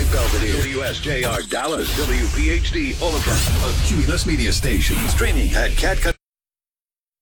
High Belvedere, WSJR Dallas, WPHD Omaha, a Cumulus media station. Streaming at catcut